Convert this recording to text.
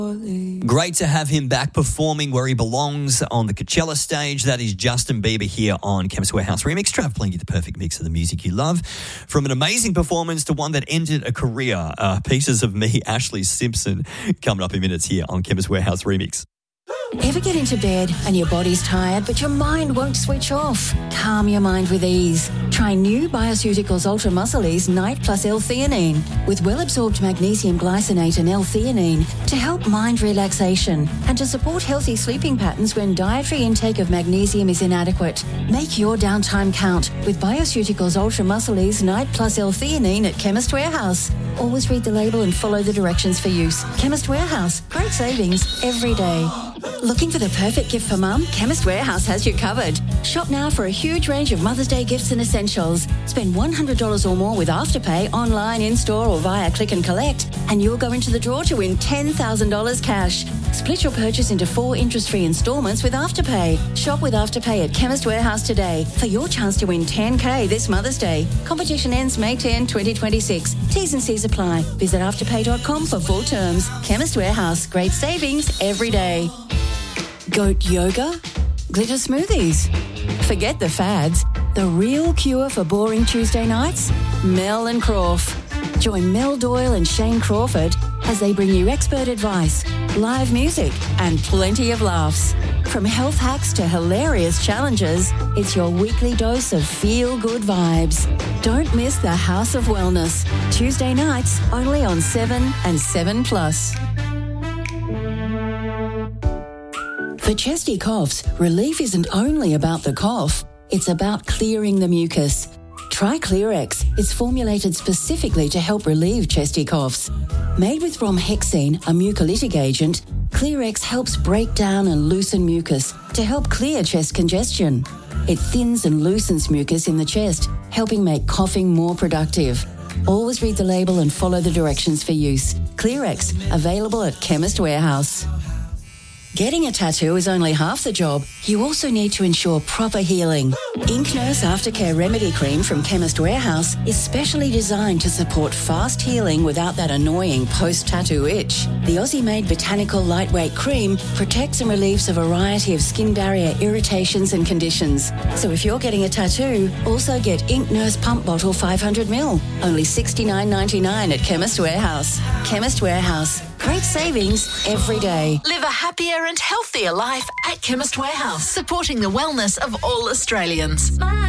Great to have him back performing where he belongs on the Coachella stage. That is Justin Bieber here on Chemist Warehouse Remix. Trav playing you the perfect mix of the music you love. From an amazing performance to one that ended a career. Pieces of Me, Ashley Simpson, coming up in minutes here on Chemist Warehouse Remix. Ever get into bed and your body's tired, but your mind won't switch off? Calm your mind with ease. Try new Bioceuticals Ultra Muscle Ease Night Plus L-theanine with well-absorbed magnesium glycinate and L-theanine to help mind relaxation and to support healthy sleeping patterns when dietary intake of magnesium is inadequate. Make your downtime count with Bioceuticals Ultra Muscle Ease Night Plus L-theanine at Chemist Warehouse. Always read the label and follow the directions for use. Chemist Warehouse. Great savings every day. Looking for the perfect gift for Mum? Chemist Warehouse has you covered. Shop now for a huge range of Mother's Day gifts and essentials. Spend $100 or more with Afterpay online, in-store or via Click and Collect, and you'll go into the draw to win $10,000 cash. Split your purchase into 4 interest-free instalments with Afterpay. Shop with Afterpay at Chemist Warehouse today for your chance to win $10,000 this Mother's Day. Competition ends May 10, 2026. T's and C's apply. Visit afterpay.com for full terms. Chemist Warehouse. Great savings every day. Goat yoga? Glitter smoothies? Forget the fads. The real cure for boring Tuesday nights? Mel and Croft. Join Mel Doyle and Shane Crawford as they bring you expert advice, live music, and plenty of laughs. From health hacks to hilarious challenges, it's your weekly dose of feel-good vibes. Don't miss the House of Wellness. Tuesday nights, only on 7 and 7+. For chesty coughs, relief isn't only about the cough, it's about clearing the mucus. Try Clearex. It's formulated specifically to help relieve chesty coughs. Made with bromhexine, a mucolytic agent, Clearex helps break down and loosen mucus to help clear chest congestion. It thins and loosens mucus in the chest, helping make coughing more productive. Always read the label and follow the directions for use. Clearex, available at Chemist Warehouse. Getting a tattoo is only half the job. You also need to ensure proper healing. Ink Nurse Aftercare Remedy Cream from Chemist Warehouse is specially designed to support fast healing without that annoying post-tattoo itch. The Aussie-made botanical lightweight cream protects and relieves a variety of skin barrier irritations and conditions. So if you're getting a tattoo, also get Ink Nurse Pump Bottle 500ml. Only $69.99 at Chemist Warehouse. Chemist Warehouse. Great savings every day. Live a happier and healthier life at Chemist Warehouse, supporting the wellness of all Australians.